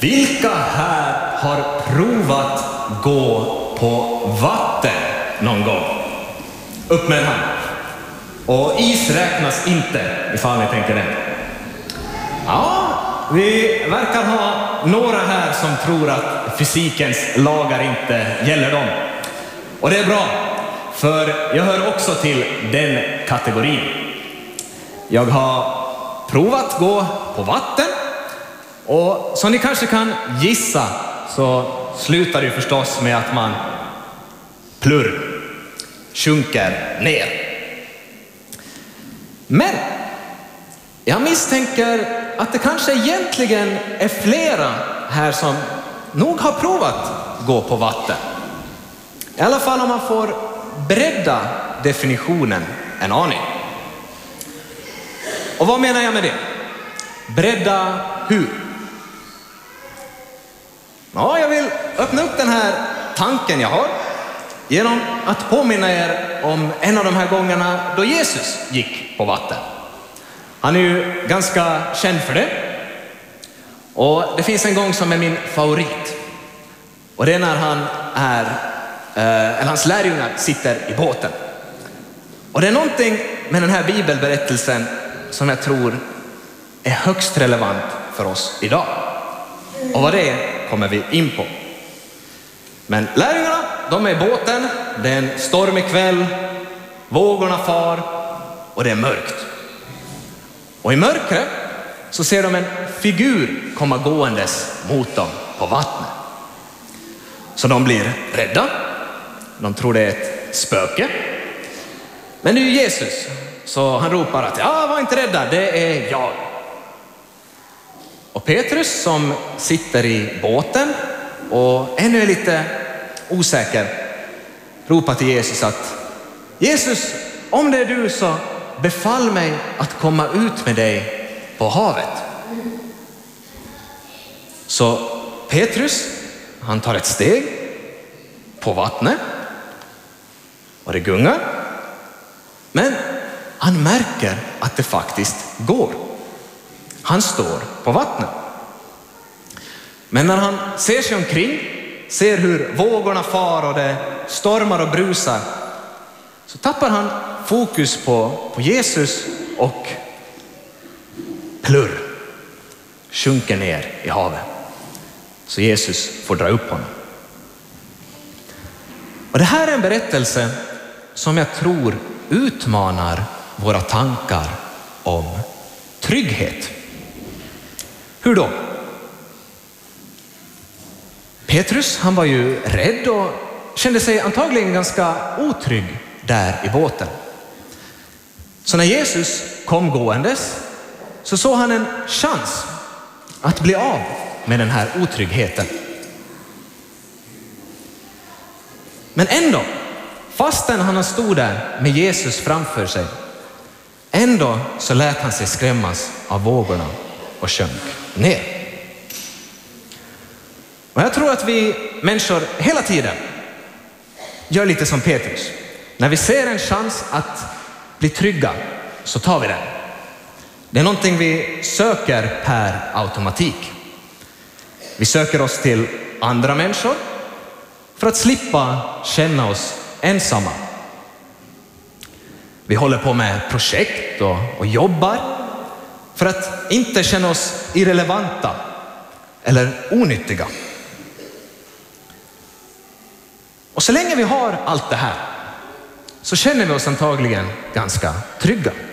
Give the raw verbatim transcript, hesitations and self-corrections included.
Vilka här har provat gå på vatten någon gång? Upp med en hand. Och is räknas inte, ifall ni tänker det. Ja, vi verkar ha några här som tror att fysikens lagar inte gäller dem. Och det är bra, för jag hör också till den kategorin. Jag har provat gå på vatten, och som ni kanske kan gissa så slutar det förstås med att man plurr, sjunker ner. Men jag misstänker att det kanske egentligen är flera här som nog har provat gå på vatten. I alla fall om man får bredda definitionen en aning. Och vad menar jag med det? Bredda hur? Ja, jag vill öppna upp den här tanken jag har genom att påminna er om en av de här gångerna då Jesus gick på vatten. Han är ju ganska känd för det. Och det finns en gång som är min favorit. Och det är när han är, eh, eller hans lärjungar sitter i båten. Och det är någonting med den här bibelberättelsen som jag tror är högst relevant för oss idag. Och vad det är kommer vi in på. Men lärjungarna, de är i båten. Det är en stormig kväll. Vågorna far. Och det är mörkt. Och i mörkret så ser de en figur komma gåendes mot dem på vattnet. Så de blir rädda. De tror det är ett spöke. Men det är ju Jesus. Så han ropar att ja, var inte rädda, det är jag. Och Petrus som sitter i båten och ännu är lite osäker ropar till Jesus att Jesus, om det är du så befall mig att komma ut med dig på havet. Så Petrus, han tar ett steg på vattnet och det gungar. Men han märker att det faktiskt går. Han står på vattnet. Men när han ser sig omkring, ser hur vågorna far och det stormar och brusar, så tappar han fokus på, på Jesus och plurr, sjunker ner i havet. Så Jesus får dra upp honom. Och det här är en berättelse som jag tror utmanar våra tankar om trygghet. Hur då? Petrus, han var ju rädd och kände sig antagligen ganska otrygg där i båten. Så när Jesus kom gåendes så såg han en chans att bli av med den här otryggheten. Men ändå, fastän han stod där med Jesus framför sig, ändå så lät han sig skrämmas av vågorna och sjönk ner. Och jag tror att vi människor hela tiden gör lite som Petrus. När vi ser en chans att bli trygga så tar vi den. Det är någonting vi söker per automatik. Vi söker oss till andra människor för att slippa känna oss ensamma. Vi håller på med projekt och, och jobbar för att inte känna oss irrelevanta eller onyttiga. Och så länge vi har allt det här så känner vi oss antagligen ganska trygga.